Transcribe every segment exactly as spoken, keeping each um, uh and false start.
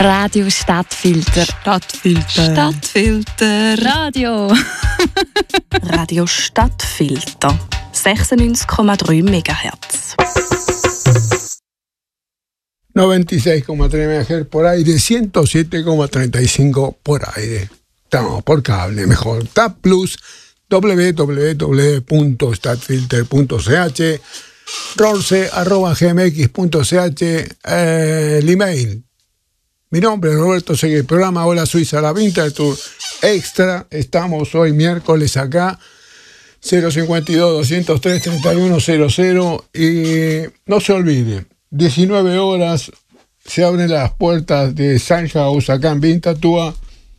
Radio Stadtfilter. Stadtfilter. Stadtfilter. Radio. Radio Stadtfilter. sechsundneunzig Komma drei Megahertz. noventa y seis coma tres megahertz por aire, ciento siete coma treinta y cinco por aire. No, por cable, mejor. T A P Plus, w w w punto stadtfilter punto c h, rolce arroba gmx punto c h, eh, el email. Mi nombre es Roberto Segui, el programa Hola Suiza, la Winter Tour Extra. Estamos hoy miércoles acá, cero cincuenta y dos, doscientos tres, treinta y uno cero cero. Y no se olvide, diecinueve horas se abren las puertas de Soundhouse acá en Winterthur.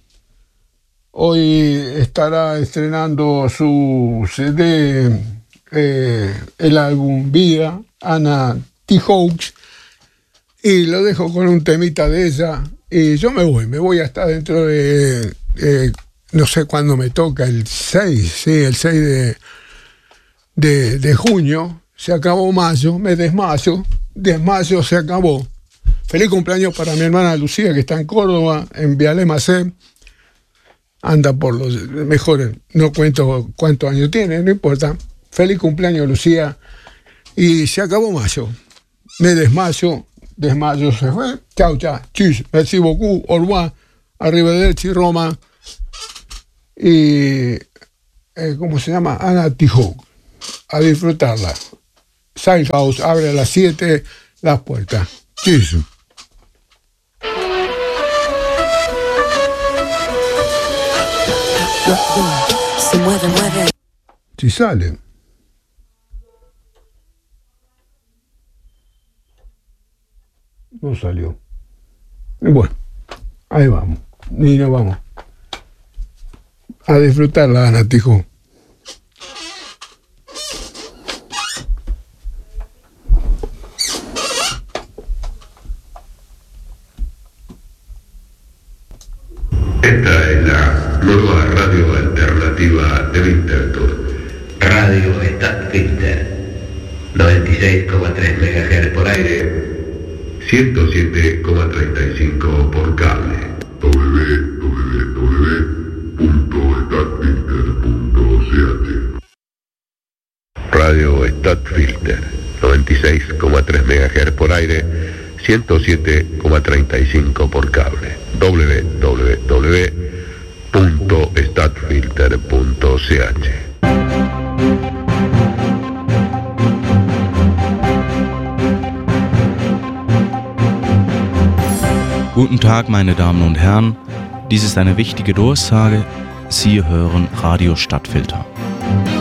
Hoy estará estrenando su C D, eh, el álbum Vida, Anna T. Hawks. Y lo dejo con un temita de ella. Y yo me voy, me voy hasta dentro de, eh, no sé cuándo me toca, el seis, sí, el seis de, de, de junio. Se acabó mayo, me desmayo, desmayo, se acabó. Feliz cumpleaños para mi hermana Lucía, que está en Córdoba, en Vialé Macé. Anda por los mejores, no cuento cuántos años tiene, no importa. Feliz cumpleaños, Lucía. Y se acabó mayo. Me desmayo. Desmayo se fue. Chao, chao. Tschüss. Merci beaucoup. Au revoir. Arrivederci, Roma. Y. Eh, ¿Cómo se llama? Anna T. Hawks. A disfrutarla. Soundhouse abre a las siete las puertas. Tschüss. Se mueve, mueve. Si sale. No salió. Y bueno, ahí vamos. Y nos vamos. A disfrutarla, Ana, tijo. Esta es la nueva radio alternativa de Winterthur. Radio Stadtfilter. noventa y seis coma tres megahertz por aire. ciento siete coma treinta y cinco por cable. w w w punto stadtfilter punto c h. Radio Stadtfilter, noventa y seis coma tres megahertz por aire, ciento siete coma treinta y cinco por cable. w w w punto stadtfilter punto c h. Guten Tag, meine Damen und Herren. Dies ist eine wichtige Durchsage. Sie hören Radio Stadtfilter.